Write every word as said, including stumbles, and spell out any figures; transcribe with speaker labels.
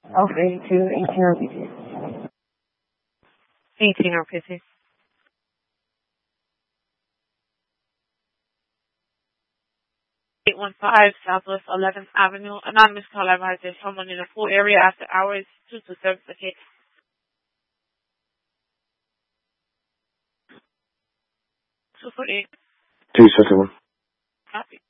Speaker 1: Alpha eighty-two, eighteen R P C.
Speaker 2: eighteen R P C. eight one five Southwest eleventh Avenue. Anonymous call advised there's someone in the full area after hours. two two seven. Okay. two forty-eight.
Speaker 3: two seventy-one.
Speaker 2: Copy.